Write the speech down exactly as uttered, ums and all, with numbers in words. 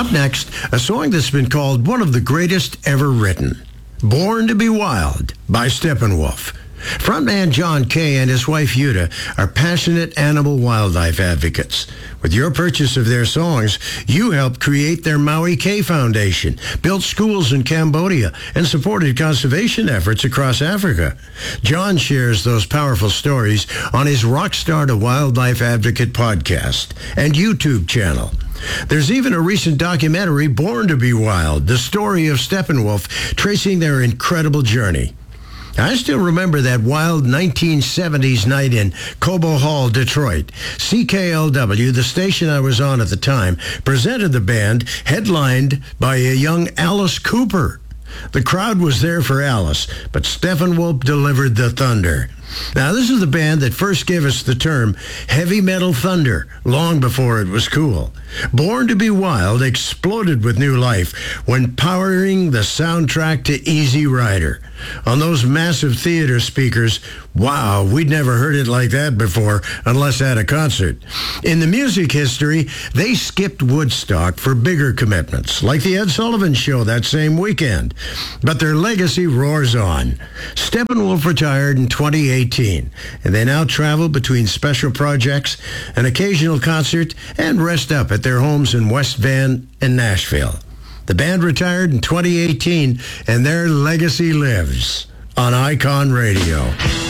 Up next, a song that's been called one of the greatest ever written. Born to be Wild by Steppenwolf. Frontman John Kay and his wife Yuta are passionate animal wildlife advocates. With your purchase of their songs, you helped create their Maui Kay Foundation, built schools in Cambodia, and supported conservation efforts across Africa. John shares those powerful stories on his Rockstar to Wildlife Advocate podcast and YouTube channel. There's even a recent documentary, Born to be Wild, the story of Steppenwolf, tracing their incredible journey. I still remember that wild nineteen seventies night in Cobo Hall, Detroit. C K L W, the station I was on at the time, presented the band, headlined by a young Alice Cooper. The crowd was there for Alice, but Steppenwolf delivered the thunder. Now, this is the band that first gave us the term heavy metal thunder long before it was cool. Born to be Wild exploded with new life when powering the soundtrack to Easy Rider. On those massive theater speakers, wow, we'd never heard it like that before unless at a concert. In the music history, they skipped Woodstock for bigger commitments, like the Ed Sullivan Show that same weekend. But their legacy roars on. Steppenwolf retired in twenty eighteen, and they now travel between special projects, an occasional concert, and rest up at their homes in West Van and Nashville. The band retired in twenty eighteen, and their legacy lives on Icon Radio.